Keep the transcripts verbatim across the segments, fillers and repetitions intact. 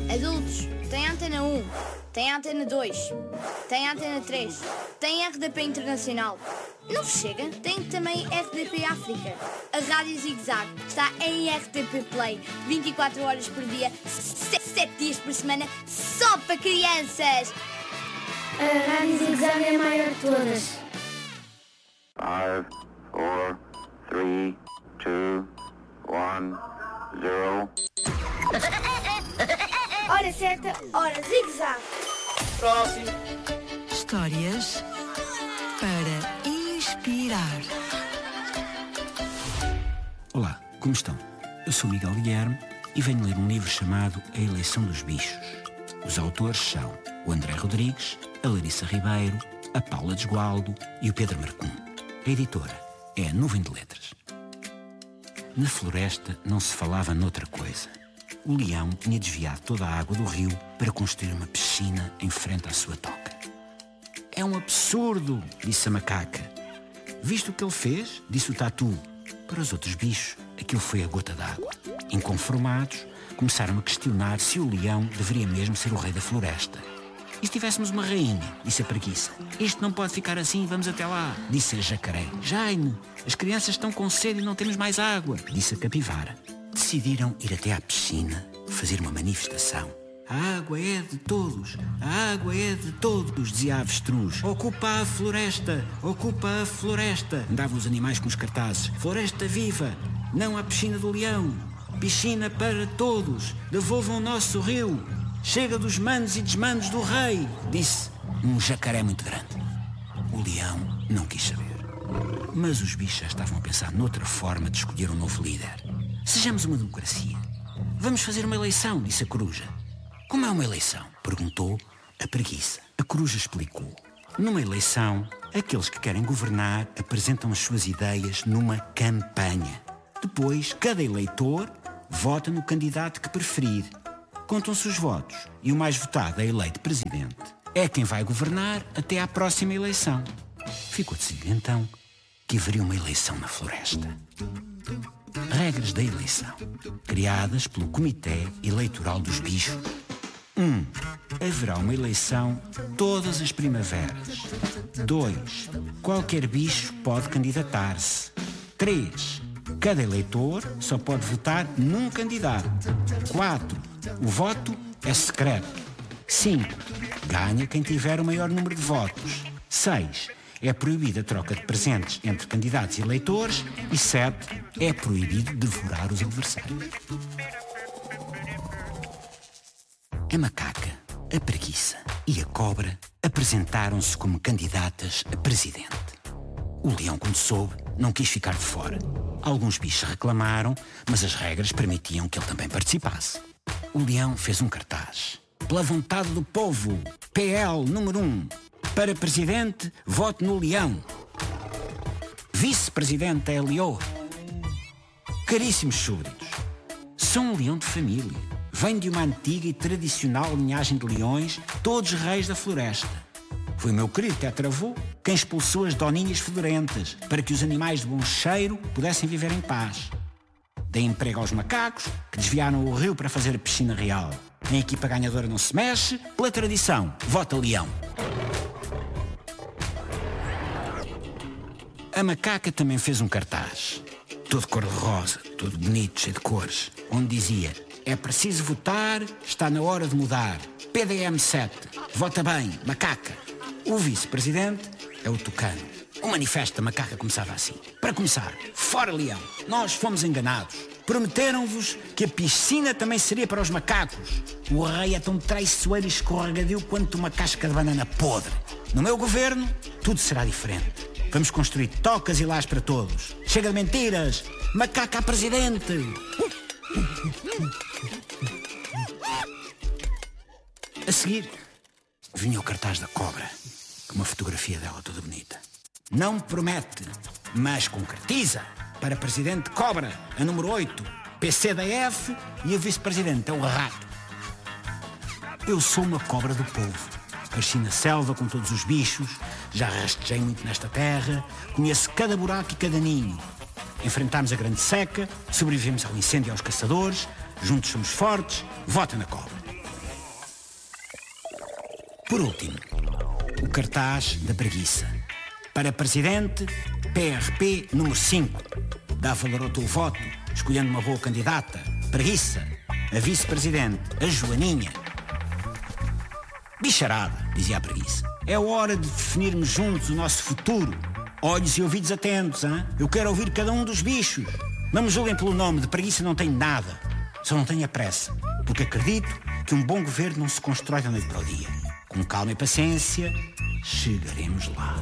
Adultos, tem Antena um, tem Antena dois, tem Antena três, tem R D P Internacional. Não chega? Tem também R D P África. A Rádio Zig Zag está em R T P Play vinte e quatro horas por dia, sete dias por semana, só para crianças. A Rádio Zig Zag é a maior de todas. five, four, three, two, one, zero. Hora certa, hora Zig Zag. Próximo. Histórias para inspirar. Olá, como estão? Eu sou Miguel Guilherme e venho ler um livro chamado A Eleição dos Bichos. Os autores são o André Rodrigues, a Larissa Ribeiro, a Paula Desgualdo e o Pedro Marcum. A editora é a Nuvem de Letras. Na floresta não se falava noutra coisa. O leão tinha desviado toda a água do rio para construir uma piscina em frente à sua toca. É um absurdo, disse a macaca. Visto o que ele fez, disse o tatu. Para os outros bichos, aquilo foi a gota d'água. Inconformados, começaram a questionar se o leão deveria mesmo ser o rei da floresta. E se tivéssemos uma rainha, disse a preguiça. Isto não pode ficar assim, vamos até lá, disse a jacaré. Jaime, as crianças estão com sede e não temos mais água, disse a capivara. Decidiram ir até à piscina, fazer uma manifestação. A água é de todos, a água é de todos, dizia a avestruz. Ocupa a floresta, ocupa a floresta. Andavam os animais com os cartazes. Floresta viva, não à piscina do leão. Piscina para todos, devolvam o nosso rio. Chega dos manos e desmanos do rei, disse um jacaré muito grande. O leão não quis saber. Mas os bichos já estavam a pensar noutra forma de escolher um novo líder. Sejamos uma democracia. Vamos fazer uma eleição, disse a coruja. Como é uma eleição? Perguntou a preguiça. A coruja explicou. Numa eleição, aqueles que querem governar apresentam as suas ideias numa campanha. Depois, cada eleitor vota no candidato que preferir. Contam-se os votos e o mais votado é eleito presidente. É quem vai governar até à próxima eleição. Ficou decidido então que haveria uma eleição na floresta. Regras da eleição, criadas pelo Comitê Eleitoral dos Bichos. um. Haverá uma eleição todas as primaveras. dois. Qualquer bicho pode candidatar-se. três. Cada eleitor só pode votar num candidato. quatro. O voto é secreto. cinco. Ganha quem tiver o maior número de votos. seis. É proibida a troca de presentes entre candidatos e eleitores. E sete. É proibido devorar os adversários. A macaca, a preguiça e a cobra apresentaram-se como candidatas a presidente. O leão, quando soube, não quis ficar de fora. Alguns bichos reclamaram, mas as regras permitiam que ele também participasse. O leão fez um cartaz. Pela vontade do povo, P L número um. Para presidente, vote no leão. Vice-presidente é leão. Caríssimos súditos, sou um leão de família. Venho de uma antiga e tradicional linhagem de leões, todos reis da floresta. Foi o meu querido tetravô quem expulsou as doninhas fedorentas para que os animais de bom cheiro pudessem viver em paz. Dei emprego aos macacos, que desviaram o rio para fazer a piscina real. A equipa ganhadora não se mexe, pela tradição, vota leão. A macaca também fez um cartaz, todo cor-de-rosa, todo bonito, cheio de cores, onde dizia: é preciso votar, está na hora de mudar. P D M sete, vota bem, macaca. O vice-presidente é o tucano. O manifesto da macaca começava assim. Para começar, fora leão, nós fomos enganados. Prometeram-vos que a piscina também seria para os macacos. O rei é tão traiçoeiro e escorregadio quanto uma casca de banana podre. No meu governo, tudo será diferente. Vamos construir tocas e lares para todos. Chega de mentiras. Macaca a presidente. A seguir, vinha o cartaz da cobra, com uma fotografia dela toda bonita. Não promete, mas concretiza. Para presidente, cobra, a número oito, P C da F, e o vice-presidente é o rato. Eu sou uma cobra do povo. Cresci na selva com todos os bichos, já rastejei muito nesta terra, conheço cada buraco e cada ninho. Enfrentámos a grande seca, sobrevivemos ao incêndio e aos caçadores, juntos somos fortes, vota na cobra. Por último, o cartaz da preguiça. Para presidente, P R P número cinco. Dá valor ao teu voto, escolhendo uma boa candidata. Preguiça. A vice-presidente, a Joaninha. Bicharada, dizia a preguiça. É hora de definirmos juntos o nosso futuro. Olhos e ouvidos atentos, hein? Eu quero ouvir cada um dos bichos. Não me julguem pelo nome, de preguiça não tenho nada. Só não tenho a pressa, porque acredito que um bom governo não se constrói da noite para o dia. Com calma e paciência, chegaremos lá.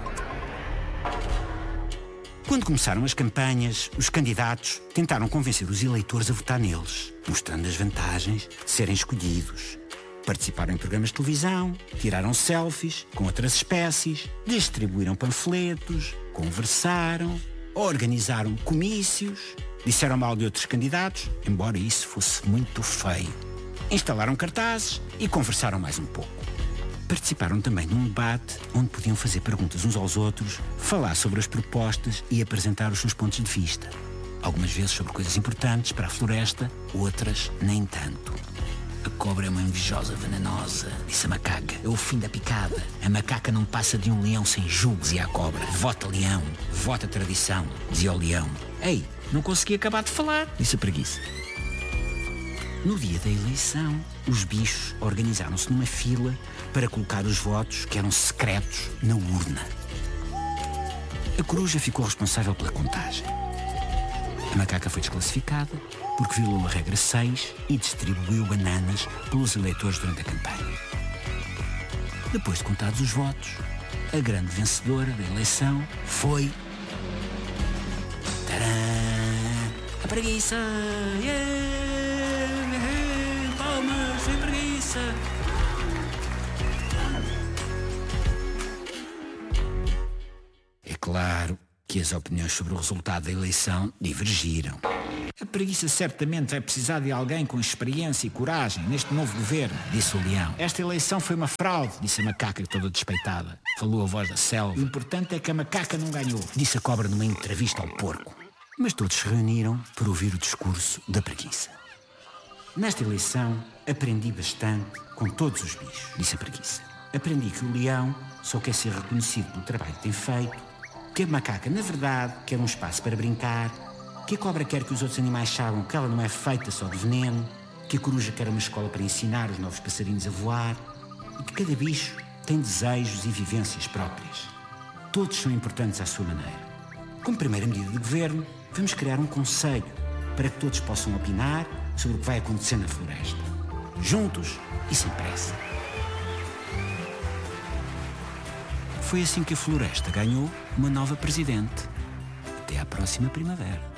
Quando começaram as campanhas, os candidatos tentaram convencer os eleitores a votar neles, mostrando as vantagens de serem escolhidos. Participaram em programas de televisão, tiraram selfies com outras espécies, distribuíram panfletos, conversaram, organizaram comícios, disseram mal de outros candidatos, embora isso fosse muito feio. Instalaram cartazes e conversaram mais um pouco. Participaram também num debate onde podiam fazer perguntas uns aos outros, falar sobre as propostas e apresentar os seus pontos de vista. Algumas vezes sobre coisas importantes para a floresta, outras nem tanto. A cobra é uma invejosa venenosa, disse a macaca. É o fim da picada. A macaca não passa de um leão sem jugo, dizia a cobra. Vota leão, vota tradição, dizia o leão. Ei, não consegui acabar de falar, disse a preguiça. No dia da eleição, os bichos organizaram-se numa fila para colocar os votos, que eram secretos, na urna. A coruja ficou responsável pela contagem. A macaca foi desclassificada porque violou a regra seis e distribuiu bananas pelos eleitores durante a campanha. Depois de contados os votos, a grande vencedora da eleição foi... Tcharam! A preguiça! Yeah! Palmas, foi preguiça! É claro que as opiniões sobre o resultado da eleição divergiram. A preguiça certamente vai precisar de alguém com experiência e coragem neste novo governo, disse o leão. Esta eleição foi uma fraude, disse a macaca toda despeitada. Falou a voz da selva. O importante é que a macaca não ganhou, disse a cobra numa entrevista ao porco. Mas todos se reuniram para ouvir o discurso da preguiça. Nesta eleição, aprendi bastante com todos os bichos, disse a preguiça. Aprendi que o leão só quer ser reconhecido pelo trabalho que tem feito, que a macaca, na verdade, quer um espaço para brincar, que a cobra quer que os outros animais saibam que ela não é feita só de veneno, que a coruja quer uma escola para ensinar os novos passarinhos a voar e que cada bicho tem desejos e vivências próprias. Todos são importantes à sua maneira. Como primeira medida de governo, vamos criar um conselho para que todos possam opinar sobre o que vai acontecer na floresta. Juntos e sem pressa. Foi assim que a floresta ganhou uma nova presidente. Até à próxima primavera.